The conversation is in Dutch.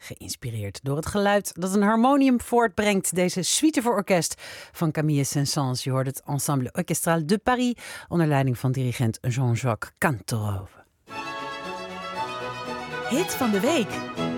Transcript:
Geïnspireerd door het geluid dat een harmonium voortbrengt. Deze suite voor orkest van Camille Saint-Saëns. Je hoort het Ensemble Orchestral de Paris onder leiding van dirigent Jean-Jacques Cantourove. Hit van de week.